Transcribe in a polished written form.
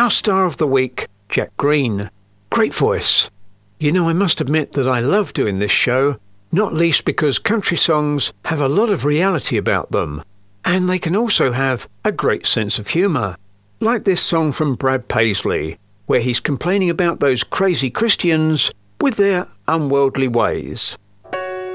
Our star of the week, Jack Green. Great voice. You know, I must admit that I love doing this show, not least because country songs have a lot of reality about them, and they can also have a great sense of humour. Like this song from Brad Paisley, where he's complaining about those crazy Christians with their unworldly ways.